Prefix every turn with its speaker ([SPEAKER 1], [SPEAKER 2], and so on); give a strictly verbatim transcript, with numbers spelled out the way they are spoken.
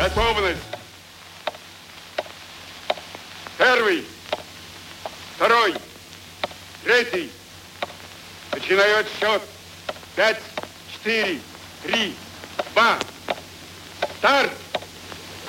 [SPEAKER 1] Готовность. Первый, второй, третий. Начинаю отсчет. Пять, четыре, три, два. Старт!